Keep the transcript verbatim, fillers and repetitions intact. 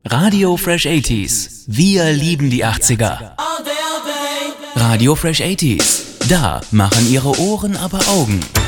Radio Fresh achtziger. Wir lieben die achtziger. Radio Fresh achtziger. Da machen ihre Ohren aber Augen.